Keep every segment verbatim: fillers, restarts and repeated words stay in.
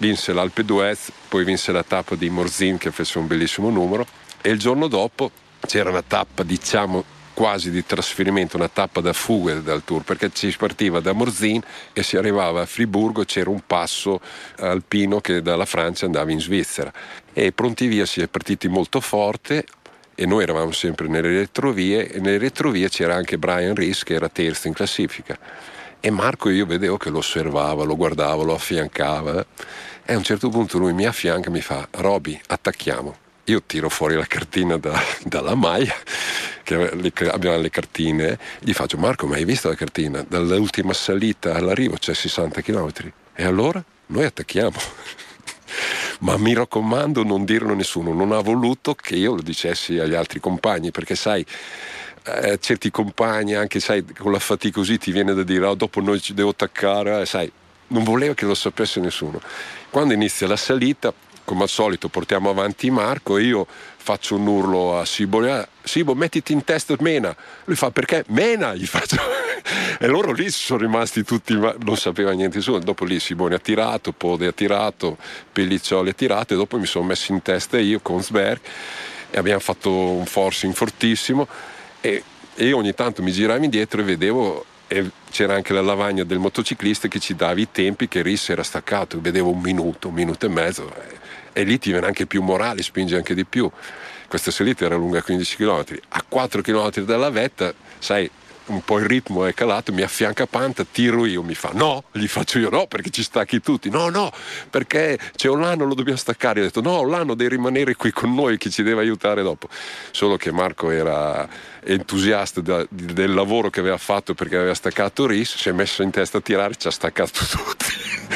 vinse l'Alpe d'Huez, poi vinse la tappa di Morzine che fece un bellissimo numero, e il giorno dopo c'era una tappa, diciamo, quasi di trasferimento, una tappa da fuga dal Tour, perché si partiva da Morzine e si arrivava a Friburgo, c'era un passo alpino che dalla Francia andava in Svizzera, e pronti via si è partiti molto forte, e noi eravamo sempre nelle retrovie, e nelle retrovie c'era anche Brian Rees che era terzo in classifica, e Marco io vedevo che lo osservava, lo guardava, lo affiancava, e a un certo punto lui mi affianca e mi fa: Roby, attacchiamo. Io tiro fuori la cartina da, dalla maglia, che le, abbiamo le cartine, gli faccio: Marco, ma hai visto la cartina? Dall'ultima salita all'arrivo c'è sessanta chilometri. E allora? Noi attacchiamo. Ma mi raccomando, non dirlo a nessuno. Non ha voluto che io lo dicessi agli altri compagni, perché sai, eh, certi compagni, anche sai, con la fatica così ti viene da dire: oh, dopo noi ci devo attaccare, eh, sai, non voleva che lo sapesse nessuno. Quando inizia la salita, come al solito portiamo avanti Marco e io faccio un urlo a Sibo: eh, Sibo, mettiti in testa Mena. Lui fa: perché? Mena, gli faccio. E loro lì sono rimasti tutti, non sapeva niente nessuno. Dopo lì Siboni ha tirato, Pode ha tirato, Pelliccioli ha tirato, e dopo mi sono messo in testa io con Sberg e abbiamo fatto un forcing fortissimo, e, e io ogni tanto mi giravo indietro e vedevo, e c'era anche la lavagna del motociclista che ci dava i tempi, che Riss era staccato, vedevo un minuto, un minuto e mezzo, e, e lì ti viene anche più morale, spinge anche di più. Questa salita era lunga quindici chilometri, a quattro chilometri dalla vetta, sai, un po' il ritmo è calato, mi affianca Panta, tiro io, mi fa: no, gli faccio io: no, perché ci stacchi tutti. No, no, perché c'è Olano, lo dobbiamo staccare. Ho detto: no, Olano deve rimanere qui con noi, che ci deve aiutare dopo. Solo che Marco era entusiasta da, del lavoro che aveva fatto, perché aveva staccato Riss, si è messo in testa a tirare, ci ha staccato tutti.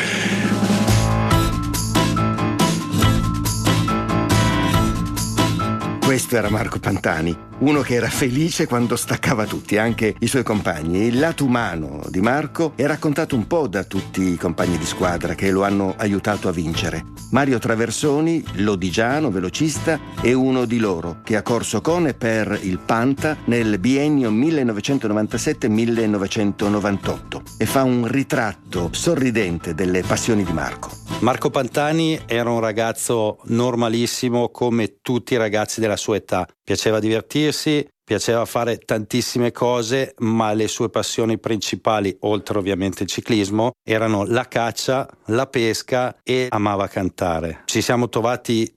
Questo era Marco Pantani, uno che era felice quando staccava tutti, anche i suoi compagni. Il lato umano di Marco è raccontato un po' da tutti i compagni di squadra che lo hanno aiutato a vincere. Mario Traversoni, lodigiano, velocista, è uno di loro, che ha corso con e per il Panta nel biennio millenovecentonovantasette millenovecentonovantotto e fa un ritratto sorridente delle passioni di Marco. Marco Pantani era un ragazzo normalissimo, come tutti i ragazzi della sua età. Piaceva divertirsi, piaceva fare tantissime cose, ma le sue passioni principali, oltre ovviamente il ciclismo, erano la caccia, la pesca, e amava cantare. Ci siamo trovati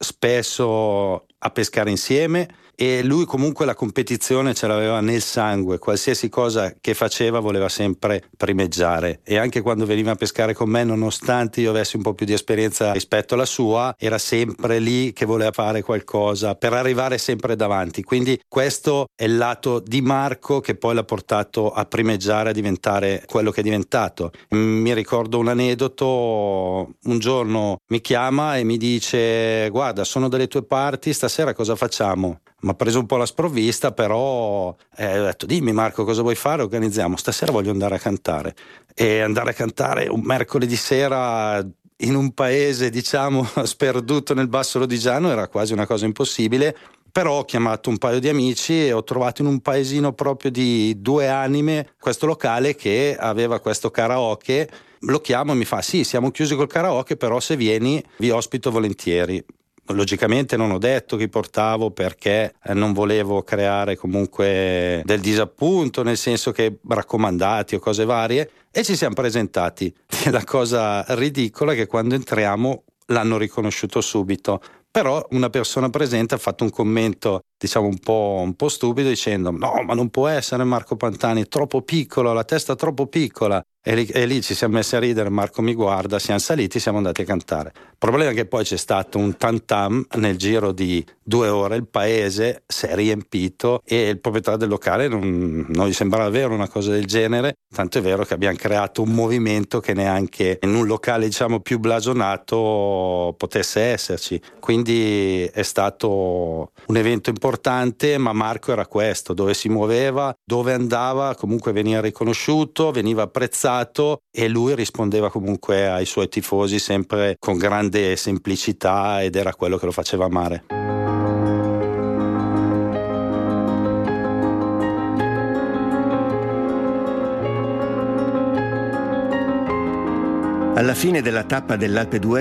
spesso a pescare insieme, e lui comunque la competizione ce l'aveva nel sangue. Qualsiasi cosa che faceva voleva sempre primeggiare, e anche quando veniva a pescare con me, nonostante io avessi un po' più di esperienza rispetto alla sua, era sempre lì che voleva fare qualcosa per arrivare sempre davanti. Quindi questo è il lato di Marco che poi l'ha portato a primeggiare, a diventare quello che è diventato. Mi ricordo un aneddoto: un giorno mi chiama e mi dice: guarda, sono dalle tue parti, stasera cosa facciamo? Mi ha preso un po' la sprovvista, però eh, ho detto: dimmi Marco, cosa vuoi fare? Organizziamo. Stasera voglio andare a cantare. E andare a cantare un mercoledì sera in un paese, diciamo, sperduto nel Basso Lodigiano era quasi una cosa impossibile. Però ho chiamato un paio di amici e ho trovato in un paesino proprio di due anime questo locale che aveva questo karaoke. Lo chiamo e mi fa: sì, siamo chiusi col karaoke, però se vieni vi ospito volentieri. Logicamente non ho detto chi portavo, perché non volevo creare comunque del disappunto, nel senso che raccomandati o cose varie, e ci siamo presentati. La cosa ridicola è che quando entriamo l'hanno riconosciuto subito, però una persona presente ha fatto un commento, diciamo un po', un po' stupido, dicendo: no, ma non può essere Marco Pantani, è troppo piccolo, la testa è troppo piccola. E lì, e lì ci siamo messi a ridere, Marco mi guarda, siamo saliti, siamo andati a cantare. Il problema è che poi c'è stato un tam tam, nel giro di due ore il paese si è riempito e il proprietario del locale non, non gli sembrava vero una cosa del genere, tanto è vero che abbiamo creato un movimento che neanche in un locale, diciamo, più blasonato potesse esserci. Quindi è stato un evento importante, ma Marco era questo: dove si muoveva, dove andava, comunque veniva riconosciuto, veniva apprezzato, e lui rispondeva comunque ai suoi tifosi sempre con grande semplicità, ed era quello che lo faceva amare. Alla fine della tappa dell'Alpe d'Huez